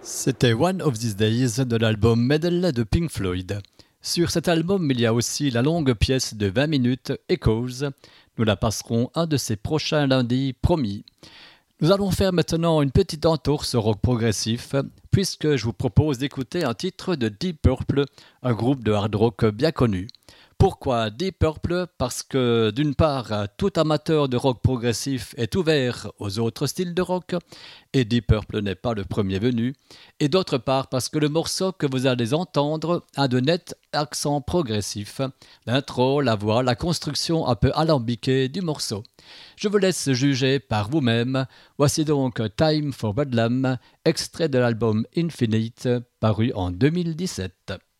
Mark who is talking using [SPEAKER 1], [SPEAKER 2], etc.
[SPEAKER 1] C'était One of These Days de l'album Medley de Pink Floyd. Sur cet album, il y a aussi la longue pièce de 20 minutes Echoes. Nous la passerons un de ces prochains lundis, promis. Nous allons faire maintenant une petite entorse au rock progressif, puisque je vous propose d'écouter un titre de Deep Purple, un groupe de hard rock bien connu. Pourquoi Deep Purple? Parce que d'une part, tout amateur de rock progressif est ouvert aux autres styles de rock, et Deep Purple n'est pas le premier venu, et d'autre part parce que le morceau que vous allez entendre a de nets accents progressifs, l'intro, la voix, la construction un peu alambiquée du morceau. Je vous laisse juger par vous-même. Voici donc Time for Bedlam, extrait de l'album Infinite, paru en 2017.